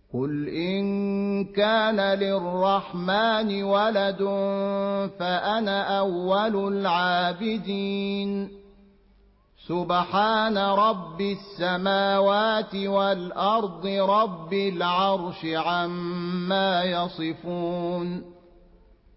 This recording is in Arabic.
قل إن كان للرحمن ولد فأنا أول العابدين سبحان رب السماوات والأرض رب العرش عما يصفون